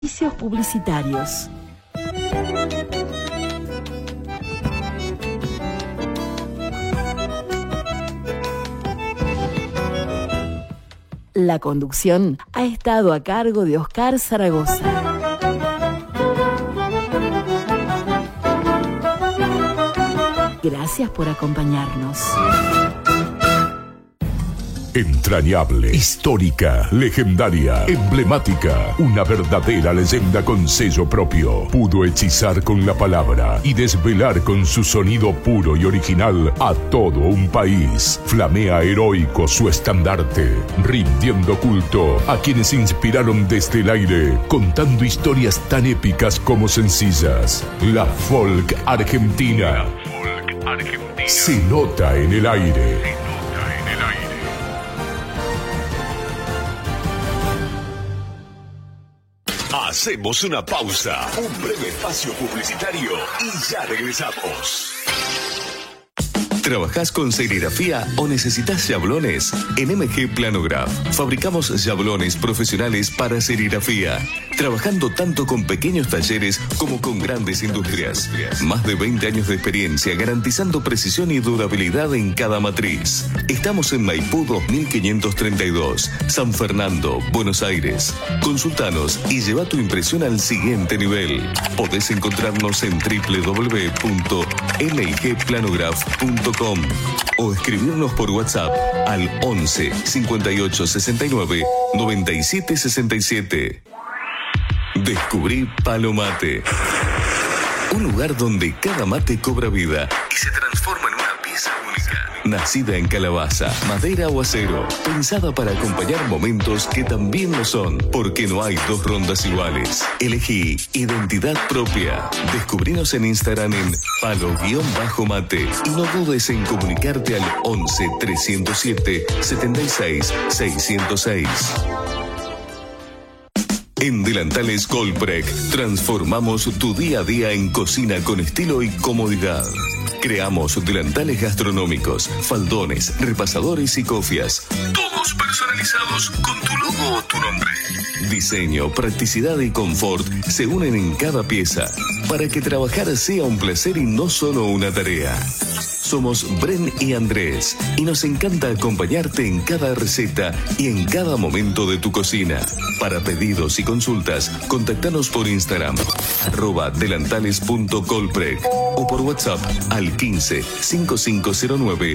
Servicios publicitarios. La conducción ha estado a cargo de Oscar Zaragoza. Gracias por acompañarnos. Entrañable, histórica, legendaria, emblemática, una verdadera leyenda con sello propio. Pudo hechizar con la palabra y desvelar con su sonido puro y original a todo un país. Flamea heroico su estandarte, rindiendo culto a quienes inspiraron desde el aire, contando historias tan épicas como sencillas. La folk argentina. Se nota en el aire. Hacemos una pausa, un breve espacio publicitario y ya regresamos. ¿Trabajás con serigrafía o necesitas yablones? En MG Planograph fabricamos yablones profesionales para serigrafía, trabajando tanto con pequeños talleres como con grandes industrias. Más de 20 años de experiencia garantizando precisión y durabilidad en cada matriz. Estamos en Maipú 2532, San Fernando, Buenos Aires. Consultanos y lleva tu impresión al siguiente nivel. Podés encontrarnos en www.mgplanograph.com o escribirnos por WhatsApp al 11 58 69 97 67. Descubrí Palomate, un lugar donde cada mate cobra vida y se transforma en una pieza única. Nacida en calabaza, madera o acero, pensada para acompañar momentos que también lo son, porque no hay dos rondas iguales. Elegí identidad propia. Descubrinos en Instagram en palo-mate y no dudes en comunicarte al 11 307 76 606. En Delantales Colprec transformamos tu día a día en cocina con estilo y comodidad. Creamos delantales gastronómicos, faldones, repasadores y cofias. Todos personalizados con tu logo o tu nombre. Diseño, practicidad y confort se unen en cada pieza para que trabajar sea un placer y no solo una tarea. Somos Bren y Andrés y nos encanta acompañarte en cada receta y en cada momento de tu cocina. Para pedidos y consultas, contactanos por Instagram @delantales.colprec o por WhatsApp al 15 5509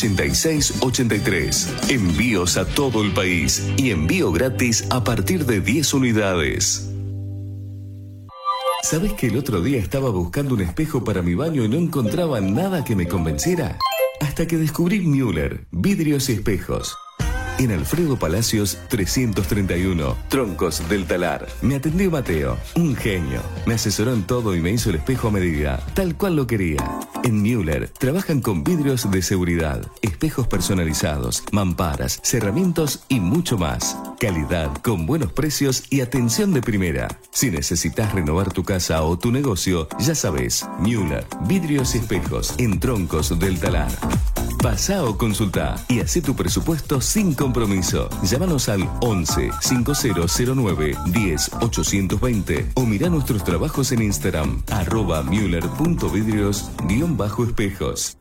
8683. Envíos a todo el país y envío gratis a partir de 10 unidades. ¿Sabes que el otro día estaba buscando un espejo para mi baño y no encontraba nada que me convenciera? Hasta que descubrí Müller, vidrios y espejos. En Alfredo Palacios 331, Troncos del Talar. Me atendió Mateo, un genio. Me asesoró en todo y me hizo el espejo a medida, tal cual lo quería. En Müller trabajan con vidrios de seguridad, espejos personalizados, mamparas, cerramientos y mucho más. Calidad con buenos precios y atención de primera. Si necesitas renovar tu casa o tu negocio, ya sabes, Müller, vidrios y espejos en Troncos del Talar. Pasá o consultá y hacé tu presupuesto sin compromiso. Llámanos al 11 5009 10 820 o mirá nuestros trabajos en Instagram @müller.vidrios_espejos.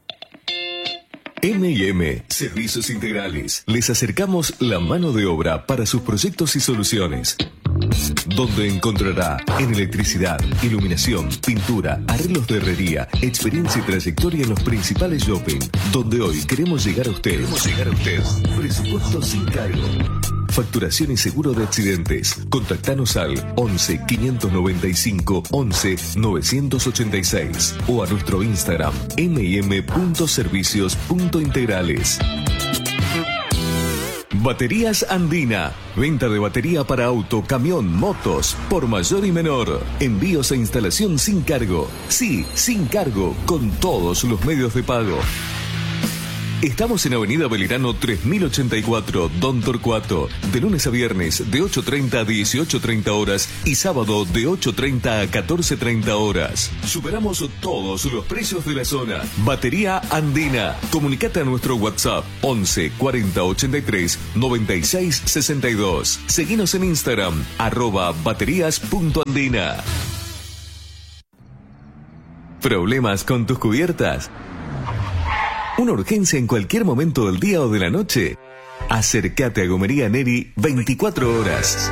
M&M Servicios Integrales. Les acercamos la mano de obra para sus proyectos y soluciones, donde encontrará en electricidad, iluminación, pintura, arreglos de herrería, experiencia y trayectoria en los principales shopping, donde hoy queremos llegar a usted. Presupuesto sin cargo. Facturación y seguro de accidentes. Contactanos al 11 595 11 986 o a nuestro Instagram m&m.servicios.integrales. Baterías Andina. Venta de batería para auto, camión, motos, por mayor y menor. Envíos e instalación sin cargo. Sí, sin cargo, con todos los medios de pago. Estamos en Avenida Belgrano 3084, Don Torcuato, de lunes a viernes de 8:30 a 18:30 horas y sábado de 8:30 a 14:30 horas. Superamos todos los precios de la zona. Batería Andina. Comunicate a nuestro WhatsApp 11 40 83 96 62. Seguinos en Instagram @baterías.andina. ¿Problemas con tus cubiertas? ¿Una urgencia en cualquier momento del día o de la noche? Acércate a Gomería Neri 24 horas.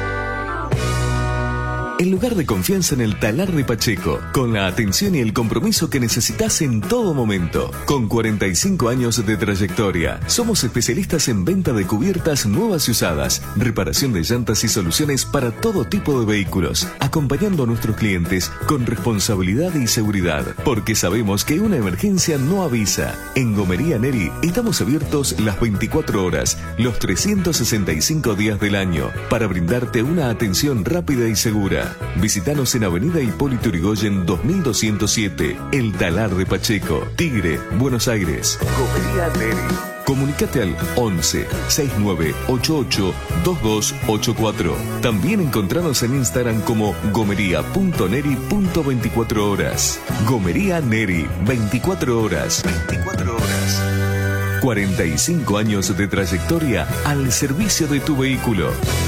El lugar de confianza en el Talar de Pacheco, con la atención y el compromiso que necesitas en todo momento. Con 45 años de trayectoria, somos especialistas en venta de cubiertas nuevas y usadas, reparación de llantas y soluciones para todo tipo de vehículos, acompañando a nuestros clientes con responsabilidad y seguridad, porque sabemos que una emergencia no avisa. En Gomería Neri estamos abiertos las 24 horas, los 365 días del año, para brindarte una atención rápida y segura. Visítanos en Avenida Hipólito Yrigoyen 2207, El Talar de Pacheco, Tigre, Buenos Aires. Gomería Neri. Comunicate al 11 69 88 2284. También encontranos en Instagram como gomería.neri.24 horas. Gomería Neri, 24 horas. 24 horas. 45 años de trayectoria al servicio de tu vehículo.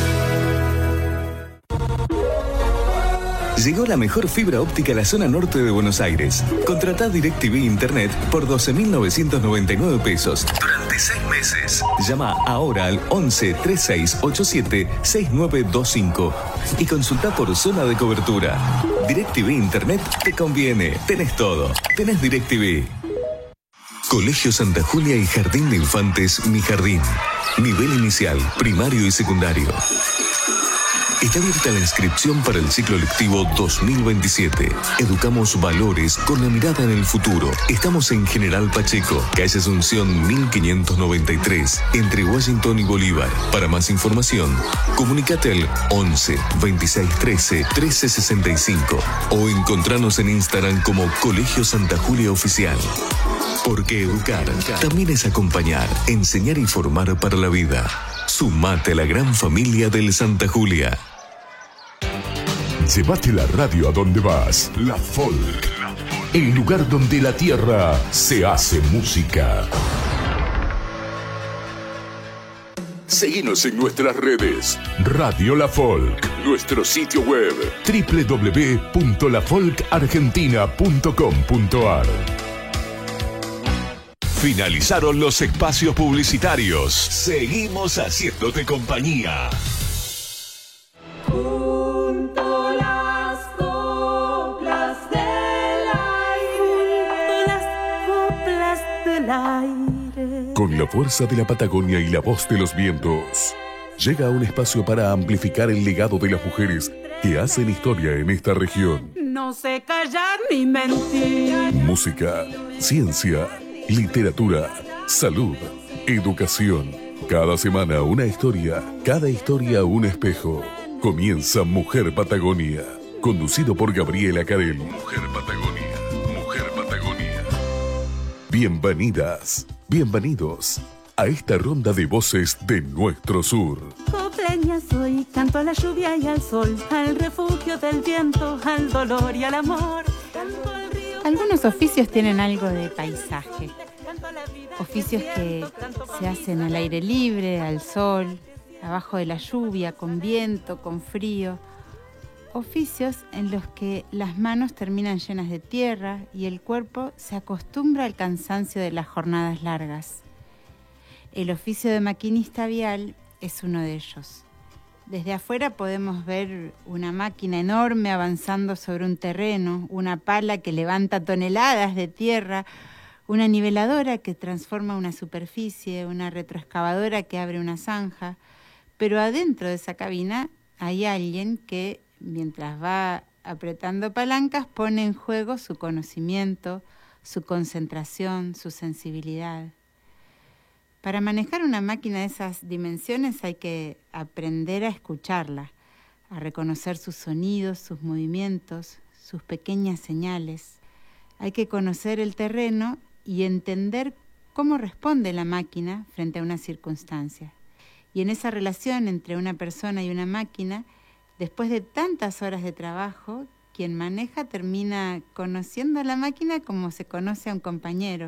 Llegó la mejor fibra óptica a la zona norte de Buenos Aires. Contratá DirecTV Internet por 12.999 pesos durante 6 meses. Llama ahora al 11 36 87 6925 y consulta por zona de cobertura. DirecTV Internet te conviene. Tenés todo. Tenés DirecTV. Colegio Santa Julia y Jardín de Infantes Mi Jardín. Nivel inicial, primario y secundario. Está abierta la inscripción para el ciclo lectivo 2027. Educamos valores con la mirada en el futuro. Estamos en General Pacheco, calle Asunción 1593, entre Washington y Bolívar. Para más información, comunícate al 11 26 13 13 65 o encontranos en Instagram como Colegio Santa Julia Oficial. Porque educar también es acompañar, enseñar y formar para la vida. Sumate a la gran familia del Santa Julia. Llévate la radio a donde vas. La Folk. El lugar donde la tierra se hace música. Seguinos en nuestras redes. Radio La Folk. Nuestro sitio web www.lafolkargentina.com.ar. Finalizaron los espacios publicitarios. Seguimos haciéndote compañía. Con la fuerza de la Patagonia y la voz de los vientos, llega un espacio para amplificar el legado de las mujeres que hacen historia en esta región. No sé callar ni mentir. Música, ciencia, literatura, salud, educación. Cada semana una historia, cada historia un espejo. Comienza Mujer Patagonia, conducido por Gabriela Carel. Mujer Patagonia, Mujer Patagonia. Bienvenidas, bienvenidos a esta ronda de voces de nuestro sur. Copleña soy, canto a la lluvia y al sol, al refugio del viento, al dolor y al amor. Algunos oficios tienen algo de paisaje. Oficios que se hacen al aire libre, al sol, abajo de la lluvia, con viento, con frío. Oficios en los que las manos terminan llenas de tierra y el cuerpo se acostumbra al cansancio de las jornadas largas. El oficio de maquinista vial es uno de ellos. Desde afuera podemos ver una máquina enorme avanzando sobre un terreno, una pala que levanta toneladas de tierra, una niveladora que transforma una superficie, una retroexcavadora que abre una zanja. Pero adentro de esa cabina hay alguien que, mientras va apretando palancas, pone en juego su conocimiento, su concentración, su sensibilidad. Para manejar una máquina de esas dimensiones hay que aprender a escucharla, a reconocer sus sonidos, sus movimientos, sus pequeñas señales. Hay que conocer el terreno y entender cómo responde la máquina frente a una circunstancia. Y en esa relación entre una persona y una máquina, después de tantas horas de trabajo, quien maneja termina conociendo a la máquina como se conoce a un compañero.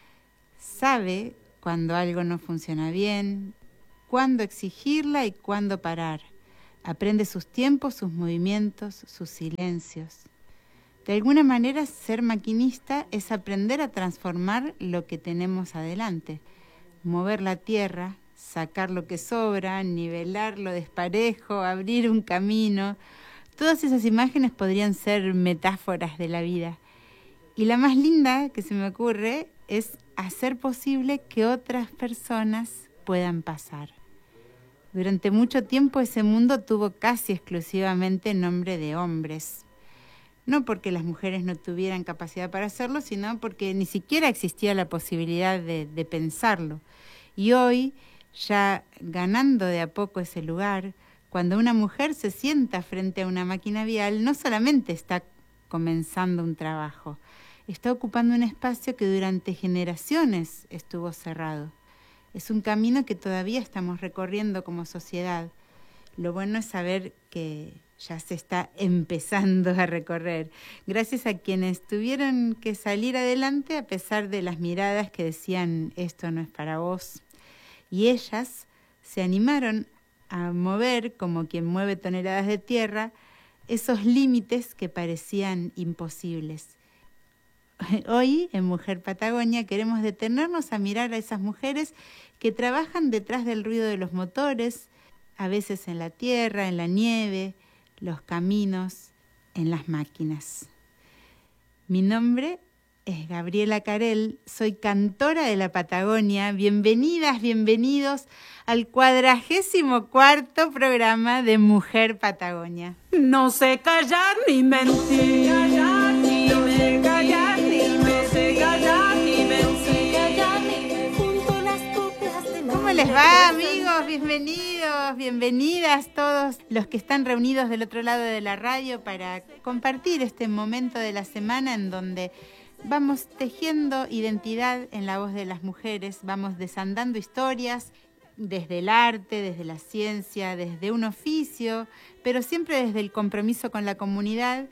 Sabe cuando algo no funciona bien, cuándo exigirla y cuándo parar. Aprende sus tiempos, sus movimientos, sus silencios. De alguna manera, ser maquinista es aprender a transformar lo que tenemos adelante, mover la tierra, sacar lo que sobra, nivelar lo desparejo, abrir un camino. Todas esas imágenes podrían ser metáforas de la vida. Y la más linda que se me ocurre es hacer posible que otras personas puedan pasar. Durante mucho tiempo ese mundo tuvo casi exclusivamente nombre de hombres. No porque las mujeres no tuvieran capacidad para hacerlo, sino porque ni siquiera existía la posibilidad de pensarlo. Y hoy, ya ganando de a poco ese lugar, cuando una mujer se sienta frente a una máquina vial, no solamente está comenzando un trabajo, está ocupando un espacio que durante generaciones estuvo cerrado. Es un camino que todavía estamos recorriendo como sociedad. Lo bueno es saber que ya se está empezando a recorrer, gracias a quienes tuvieron que salir adelante a pesar de las miradas que decían esto no es para vos. Y ellas se animaron a mover, como quien mueve toneladas de tierra, esos límites que parecían imposibles. Hoy, en Mujer Patagonia, queremos detenernos a mirar a esas mujeres que trabajan detrás del ruido de los motores, a veces en la tierra, en la nieve, los caminos, en las máquinas. Mi nombre es Gabriela Carel, soy cantora de la Patagonia. Bienvenidas, bienvenidos al 44º programa de Mujer Patagonia. No sé callar ni mentir, no sé callar ni me sé callar ni mentir. Junto las coplas de la ¿Cómo les va, amigos? Bienvenidos, bienvenidas todos los que están reunidos del otro lado de la radio para compartir este momento de la semana en donde vamos tejiendo identidad en la voz de las mujeres, vamos desandando historias desde el arte, desde la ciencia, desde un oficio, pero siempre desde el compromiso con la comunidad.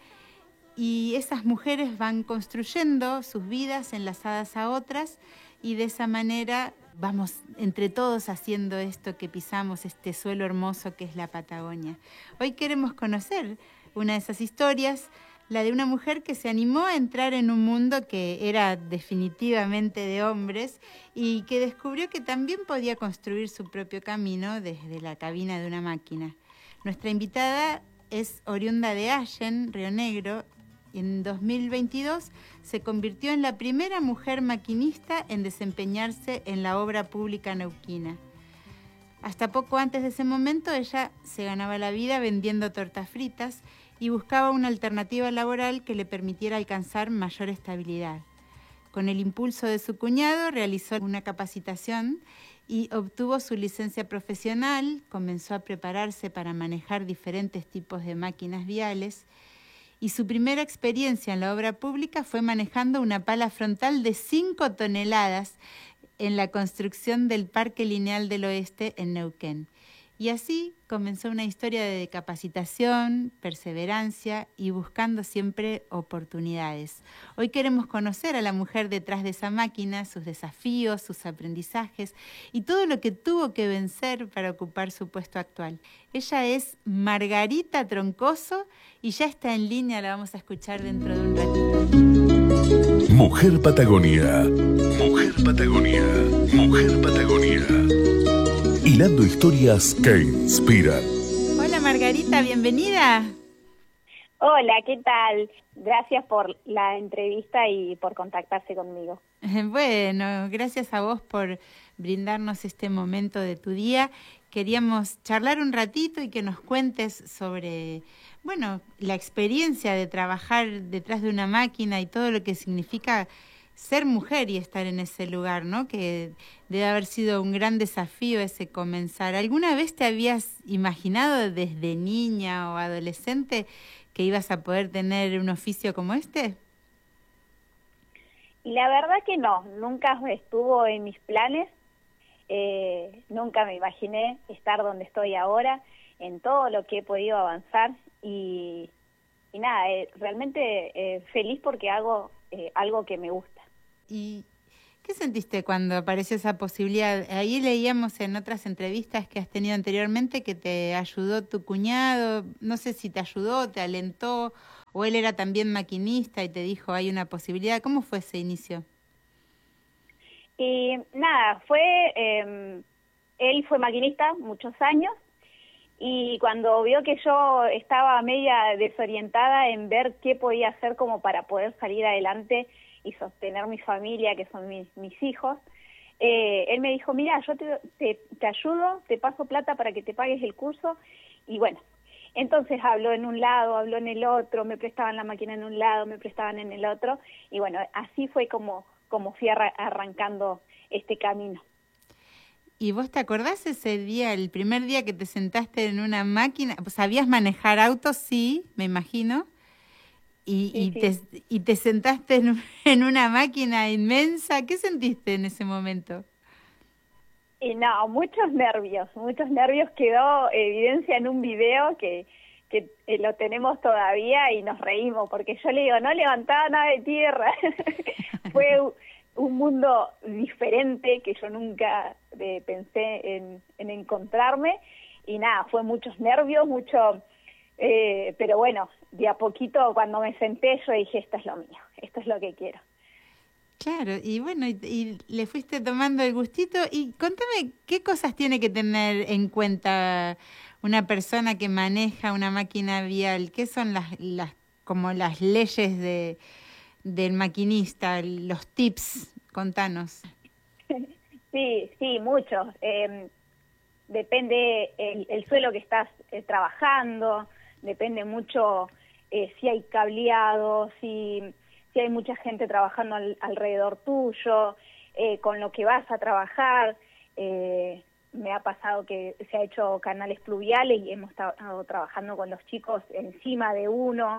Y esas mujeres van construyendo sus vidas enlazadas a otras y de esa manera vamos entre todos haciendo esto que pisamos, este suelo hermoso que es la Patagonia. Hoy queremos conocer una de esas historias, la de una mujer que se animó a entrar en un mundo que era definitivamente de hombres y que descubrió que también podía construir su propio camino desde la cabina de una máquina. Nuestra invitada es oriunda de Allen, Río Negro. En 2022 se convirtió en la primera mujer maquinista en desempeñarse en la obra pública neuquina. Hasta poco antes de ese momento ella se ganaba la vida vendiendo tortas fritas y buscaba una alternativa laboral que le permitiera alcanzar mayor estabilidad. Con el impulso de su cuñado realizó una capacitación y obtuvo su licencia profesional, comenzó a prepararse para manejar diferentes tipos de máquinas viales y su primera experiencia en la obra pública fue manejando una pala frontal de 5 toneladas en la construcción del Parque Lineal del Oeste en Neuquén. Y así comenzó una historia de capacitación, perseverancia y buscando siempre oportunidades. Hoy queremos conocer a la mujer detrás de esa máquina, sus desafíos, sus aprendizajes y todo lo que tuvo que vencer para ocupar su puesto actual. Ella es Margarita Troncoso y ya está en línea, la vamos a escuchar dentro de un ratito. Mujer Patagonia. Mujer Patagonia. Mujer Patagonia. Hilando historias que inspiran. Hola Margarita, bienvenida. Hola, ¿qué tal? Gracias por la entrevista y por contactarse conmigo. Bueno, gracias a vos por brindarnos este momento de tu día. Queríamos charlar un ratito y que nos cuentes sobre, bueno, la experiencia de trabajar detrás de una máquina y todo lo que significa ser mujer y estar en ese lugar, ¿no? Que debe haber sido un gran desafío ese comenzar. ¿Alguna vez te habías imaginado desde niña o adolescente que ibas a poder tener un oficio como este? Y la verdad que no, nunca estuvo en mis planes, nunca me imaginé estar donde estoy ahora, en todo lo que he podido avanzar y nada, realmente feliz porque hago algo que me gusta. ¿Y qué sentiste cuando apareció esa posibilidad? Ahí leíamos en otras entrevistas que has tenido anteriormente que te ayudó tu cuñado, no sé si te ayudó, te alentó, o él era también maquinista y te dijo hay una posibilidad. ¿Cómo fue ese inicio? Y nada, él fue maquinista muchos años y cuando vio que yo estaba media desorientada en ver qué podía hacer como para poder salir adelante y sostener mi familia, que son mis hijos, él me dijo, mira, yo te ayudo, te paso plata para que te pagues el curso, y bueno, entonces habló en un lado, habló en el otro, me prestaban la máquina en un lado, me prestaban en el otro, y bueno, así fue como fui arrancando este camino. ¿Y vos te acordás ese día, el primer día que te sentaste en una máquina? ¿Sabías manejar autos? Sí, me imagino. Y te sentaste en una máquina inmensa. ¿Qué sentiste en ese momento? Y no, muchos nervios. Quedó evidencia en un video que lo tenemos todavía y nos reímos, porque yo le digo, no levantaba nada de tierra. Fue un mundo diferente que yo nunca pensé en encontrarme, y nada, fue muchos nervios, pero bueno, de a poquito cuando me senté yo dije, esto es lo mío, esto es lo que quiero. Claro, y bueno, y le fuiste tomando el gustito, y contame, ¿qué cosas tiene que tener en cuenta una persona que maneja una máquina vial? ¿Qué son como las leyes del maquinista, los tips? Contanos. Sí, muchos. Depende el suelo que estás trabajando, depende mucho si hay cableado, si hay mucha gente trabajando alrededor tuyo, con lo que vas a trabajar. Me ha pasado que se ha hecho canales pluviales y hemos estado trabajando con los chicos encima de uno,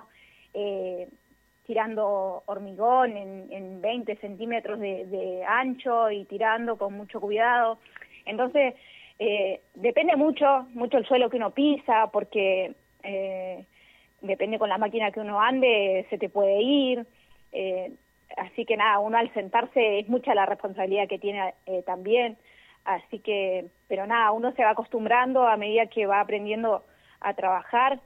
tirando hormigón en 20 centímetros de ancho y tirando con mucho cuidado. Entonces, depende mucho el suelo que uno pisa, porque depende con la máquina que uno ande, se te puede ir. Así que nada, uno al sentarse es mucha la responsabilidad que tiene también. Así que, pero nada, uno se va acostumbrando a medida que va aprendiendo a trabajar.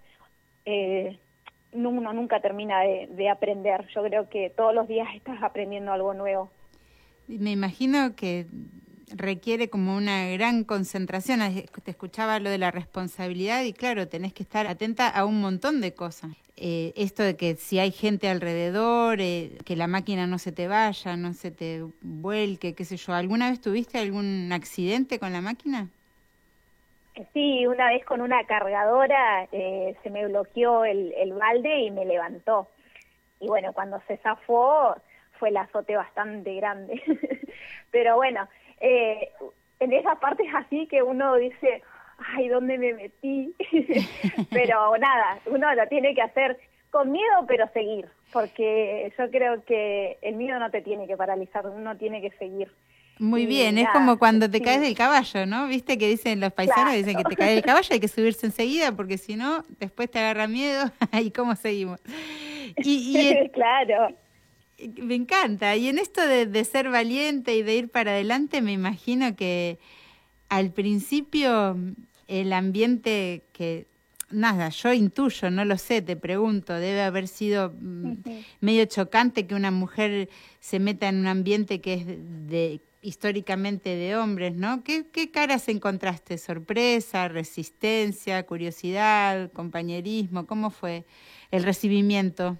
Uno nunca termina de aprender. Yo creo que todos los días estás aprendiendo algo nuevo. Me imagino que requiere como una gran concentración. Te escuchaba lo de la responsabilidad y claro, tenés que estar atenta a un montón de cosas. Esto de que si hay gente alrededor, que la máquina no se te vaya, no se te vuelque, qué sé yo. ¿Alguna vez tuviste algún accidente con la máquina? Sí, una vez con una cargadora se me bloqueó el balde y me levantó. Y bueno, cuando se zafó fue el azote bastante grande. Pero bueno, en esas partes así que uno dice, ay, ¿dónde me metí? Pero nada, uno lo tiene que hacer con miedo, pero seguir. Porque yo creo que el miedo no te tiene que paralizar, uno tiene que seguir. Muy bien, es como cuando te caes del caballo, ¿no? ¿Viste que dicen los paisanos? Claro. Dicen que te caes del caballo, hay que subirse enseguida, porque si no, después te agarra miedo. ¿Y cómo seguimos? Claro. Me encanta. Y en esto de ser valiente y de ir para adelante, me imagino que al principio el ambiente que... Nada, yo intuyo, no lo sé, te pregunto, debe haber sido medio chocante que una mujer se meta en un ambiente que es históricamente de hombres, ¿no? ¿Qué caras encontraste? ¿Sorpresa, resistencia, curiosidad, compañerismo? ¿Cómo fue el recibimiento?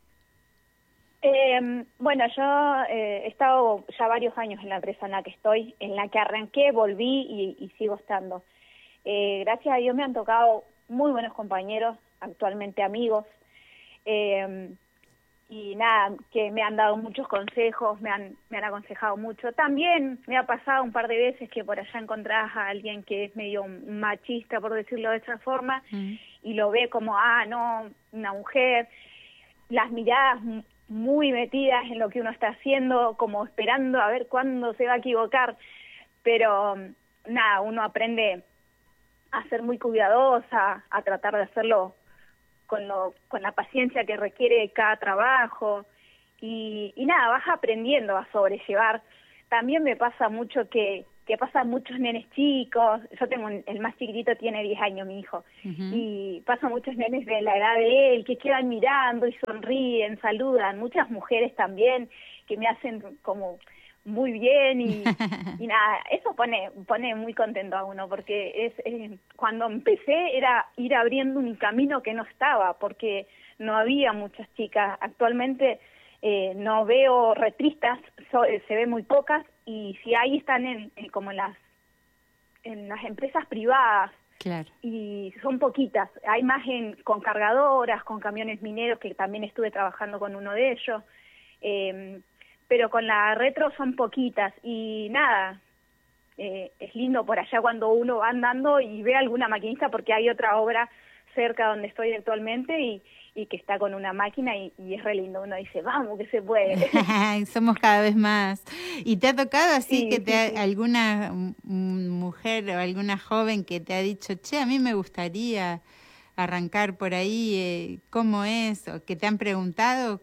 Bueno, yo he estado ya varios años en la empresa en la que estoy, en la que arranqué, volví y sigo estando. Gracias a Dios me han tocado muy buenos compañeros, actualmente amigos, y nada, que me han dado muchos consejos, me han aconsejado mucho. También me ha pasado un par de veces que por allá encontrás a alguien que es medio machista, por decirlo de esa forma, y lo ve como, no, una mujer. Las miradas muy metidas en lo que uno está haciendo, como esperando a ver cuándo se va a equivocar, pero nada, uno aprende a ser muy cuidadosa, a tratar de hacerlo con la paciencia que requiere cada trabajo, y nada, vas aprendiendo a sobrellevar. También me pasa mucho que pasan muchos nenes chicos. Yo tengo el más chiquitito, tiene 10 años, mi hijo, y pasan muchos nenes de la edad de él que quedan mirando y sonríen, saludan. Muchas mujeres también que me hacen como muy bien y nada, eso pone muy contento a uno, porque cuando empecé era ir abriendo un camino que no estaba, porque no había muchas chicas. Actualmente no veo retristas, se ve muy pocas, y si hay están como en las empresas privadas. Claro. Y son poquitas. Hay más con cargadoras, con camiones mineros, que también estuve trabajando con uno de ellos, pero con la retro son poquitas. Y nada, es lindo por allá cuando uno va andando y ve alguna maquinista, porque hay otra obra cerca donde estoy actualmente y que está con una máquina y es re lindo. Uno dice, vamos, que se puede. Somos cada vez más. ¿Y te ha tocado así Sí, que alguna mujer o alguna joven que te ha dicho, che, a mí me gustaría arrancar por ahí, ¿cómo es? ¿O que te han preguntado?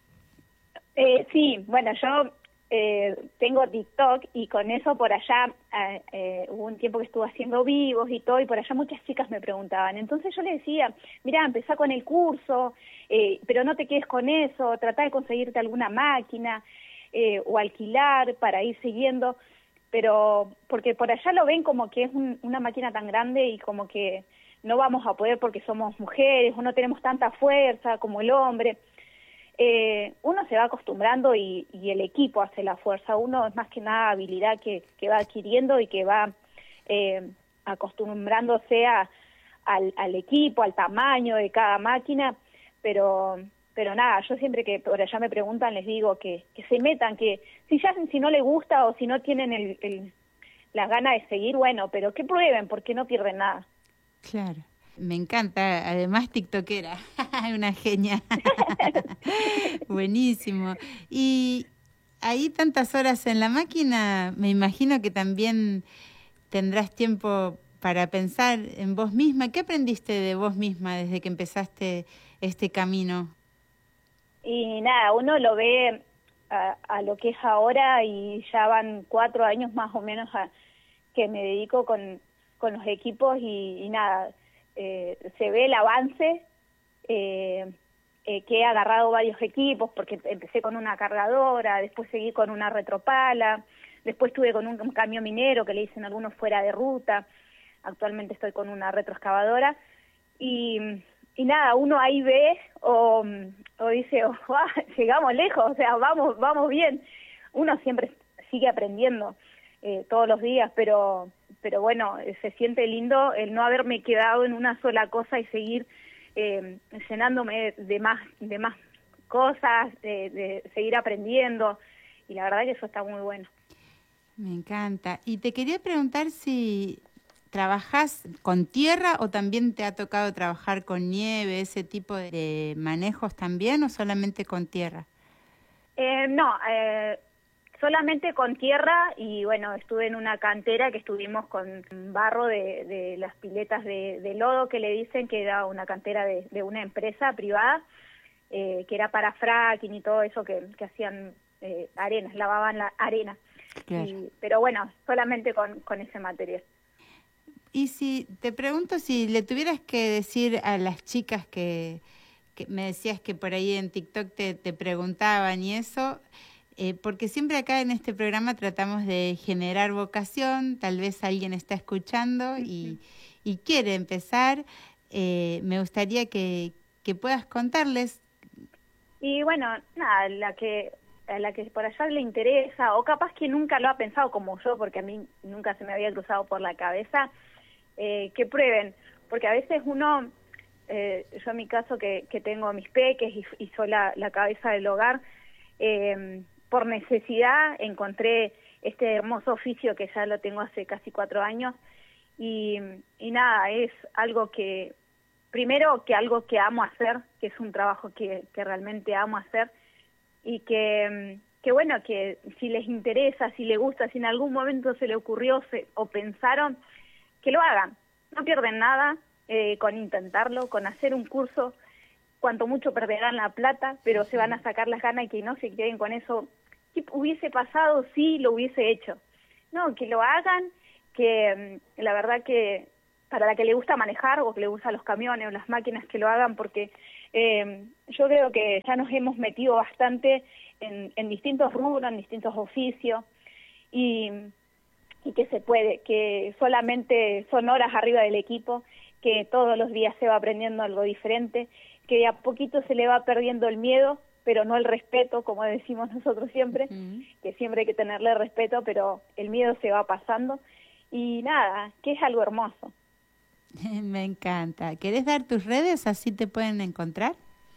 Sí, bueno, yo tengo TikTok y con eso por allá hubo un tiempo que estuve haciendo vivos y todo, y por allá muchas chicas me preguntaban. Entonces yo les decía, mira, empezá con el curso, pero no te quedes con eso, trata de conseguirte alguna máquina o alquilar para ir siguiendo, pero porque por allá lo ven como que es una máquina tan grande y como que no vamos a poder porque somos mujeres o no tenemos tanta fuerza como el hombre. Uno se va acostumbrando y el equipo hace la fuerza. Uno es más que nada habilidad que va adquiriendo y que va acostumbrándose al equipo, al tamaño de cada máquina, pero nada, yo siempre que por allá me preguntan les digo que se metan, que si no les gusta o si no tienen las ganas de seguir, bueno, pero que prueben porque no pierden nada. Claro. Me encanta, además tiktokera, una genia. Buenísimo. Y ahí tantas horas en la máquina, me imagino que también tendrás tiempo para pensar en vos misma. ¿Qué aprendiste de vos misma desde que empezaste este camino? Y nada, uno lo ve a lo que es ahora y ya van 4 años más o menos que me dedico con los equipos y nada, se ve el avance, que he agarrado varios equipos, porque empecé con una cargadora, después seguí con una retropala, después estuve con un camión minero que le dicen algunos fuera de ruta, actualmente estoy con una retroexcavadora, y nada, uno ahí ve o dice, llegamos lejos, o sea, vamos bien. Uno siempre sigue aprendiendo todos los días, pero bueno, se siente lindo el no haberme quedado en una sola cosa y seguir llenándome de más cosas, de seguir aprendiendo, y la verdad que eso está muy bueno. Me encanta. Y te quería preguntar si ¿trabajás con tierra o también te ha tocado trabajar con nieve, ese tipo de manejos también, o solamente con tierra? No, solamente con tierra, y bueno, estuve en una cantera que estuvimos con barro de las piletas de lodo que le dicen, que era una cantera de una empresa privada, que era para fracking y todo eso, que hacían arenas, lavaban la arena. Claro. Pero bueno, solamente con ese material. Y si te pregunto, si le tuvieras que decir a las chicas que me decías que por ahí en TikTok te preguntaban y eso, porque siempre acá en este programa tratamos de generar vocación, tal vez alguien está escuchando y quiere empezar, me gustaría que puedas contarles. Y bueno, nada, a la que por allá le interesa, o capaz que nunca lo ha pensado como yo, porque a mí nunca se me había cruzado por la cabeza, que prueben, porque a veces uno, yo en mi caso que tengo mis peques y soy la cabeza del hogar, por necesidad encontré este hermoso oficio que ya lo tengo hace casi 4 años, y nada, es algo que, primero que algo que amo hacer, que es un trabajo que realmente amo hacer, y que bueno, que si les interesa, si les gusta, si en algún momento se le ocurrió o pensaron, que lo hagan. No pierden nada con intentarlo, con hacer un curso, cuanto mucho perderán la plata, pero se van a sacar las ganas y que no se queden con eso. ¿Qué hubiese pasado si lo hubiese hecho? No, que lo hagan, que la verdad que para la que le gusta manejar o que le gustan los camiones o las máquinas, que lo hagan, porque yo creo que ya nos hemos metido bastante en distintos rubros, en distintos oficios, y que se puede, que solamente son horas arriba del equipo, que todos los días se va aprendiendo algo diferente, que de a poquito se le va perdiendo el miedo, pero no el respeto, como decimos nosotros siempre, que siempre hay que tenerle respeto, pero el miedo se va pasando, y nada, que es algo hermoso. Me encanta. ¿Querés dar tus redes? Así te pueden encontrar.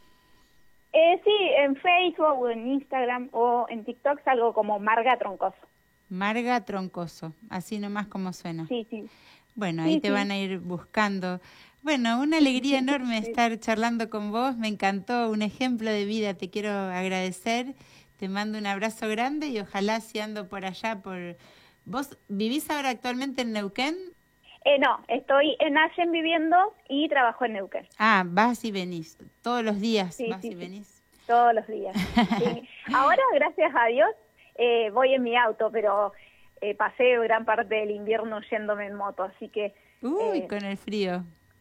Sí, en Facebook o en Instagram o en TikTok salgo como Marga Troncoso. Marga Troncoso, así nomás como suena. Sí, sí. Bueno, ahí te van a ir buscando. Bueno, una alegría enorme estar charlando con vos, me encantó, un ejemplo de vida, te quiero agradecer, te mando un abrazo grande y ojalá si ando por allá, ¿Vos vivís ahora actualmente en Neuquén? No, estoy en Allen viviendo y trabajo en Neuquén. Ah, vas y venís, todos los días sí, vas sí, y venís. Sí, todos los días. Sí. Ahora, gracias a Dios, voy en mi auto, pero pasé gran parte del invierno yéndome en moto, así que... Uy, con el frío.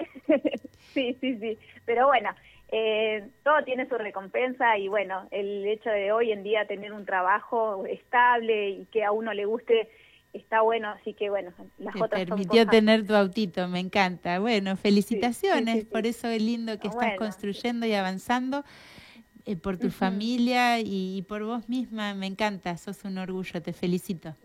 Sí, pero bueno, todo tiene su recompensa y bueno, el hecho de hoy en día tener un trabajo estable y que a uno le guste está bueno, así que bueno, las otras Te permitió son cosas... tener tu autito, me encanta. Bueno, felicitaciones, sí. por eso es lindo que estás construyendo y avanzando por tu familia y por vos misma, me encanta, sos un orgullo, te felicito.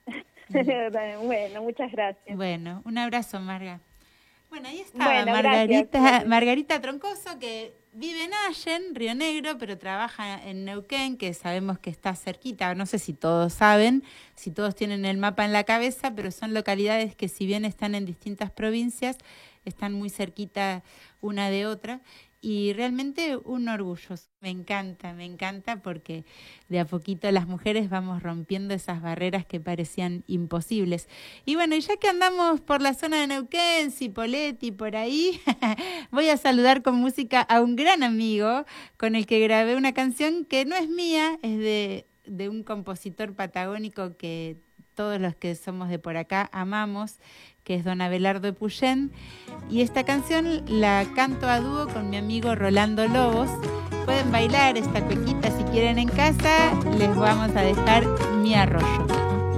Bueno, muchas gracias. Bueno, un abrazo, Marga. Bueno, ahí estaba Margarita, gracias. Margarita Troncoso, que vive en Allen, Río Negro, pero trabaja en Neuquén, que sabemos que está cerquita. No sé si todos saben, si todos tienen el mapa en la cabeza, pero son localidades que si bien están en distintas provincias, están muy cerquita una de otra. Y realmente un orgullo. Me encanta porque de a poquito las mujeres vamos rompiendo esas barreras que parecían imposibles. Y bueno, y ya que andamos por la zona de Neuquén, Cipolletti, por ahí, voy a saludar con música a un gran amigo con el que grabé una canción que no es mía, es de un compositor patagónico que todos los que somos de por acá amamos, que es don Abelardo Epuyén, y esta canción la canto a dúo con mi amigo Rolando Lobos. Pueden bailar esta cuequita si quieren en casa, les vamos a dejar Mi Arroyo.